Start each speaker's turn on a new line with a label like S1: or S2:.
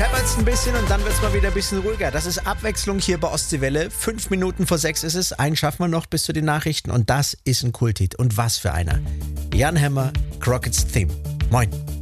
S1: Scheppert's ein bisschen und dann wird's mal wieder ein bisschen ruhiger. Das ist Abwechslung hier bei Ostseewelle. 5 Minuten vor 6 ist es. Einen schaffen wir noch bis zu den Nachrichten und das ist ein Kulthit. Und was für einer. Jan Hammer, Crockett's Theme. Moin.